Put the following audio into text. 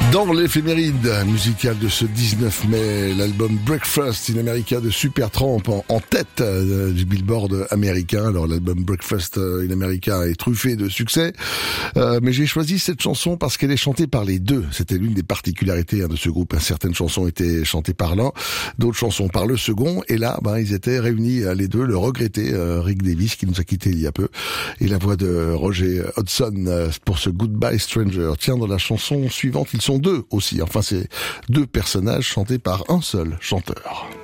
Dans l'éphéméride musicale de ce 19 mai, l'album Breakfast in America de Supertramp en tête du Billboard américain. Alors l'album Breakfast in America est truffé de succès, mais j'ai choisi cette chanson parce qu'elle est chantée par les deux. C'était l'une des particularités de ce groupe. Certaines chansons étaient chantées par l'un, d'autres chansons par le second, et là ils étaient réunis les deux, le regretté Rick Davies qui nous a quittés il y a peu, et la voix de Roger Hodgson pour ce Goodbye Stranger. Tiens, dans la chanson suivante, ils sont deux aussi. Enfin, c'est deux personnages chantés par un seul chanteur.